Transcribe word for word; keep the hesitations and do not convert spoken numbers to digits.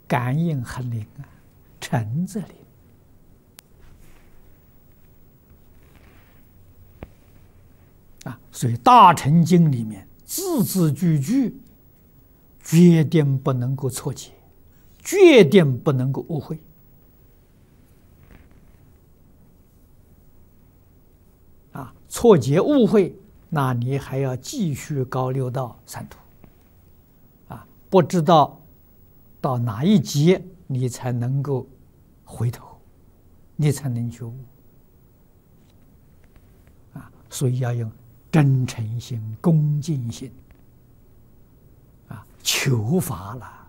感应很灵啊，诚则灵啊。所以《大乘经》里面字字句句决定不能够错解，决定不能够误会啊！错解误会，那你还要继续搞六道三途啊！不知道到哪一节，你才能够回头，你才能觉悟啊！所以要用真诚心、恭敬心啊，求法了。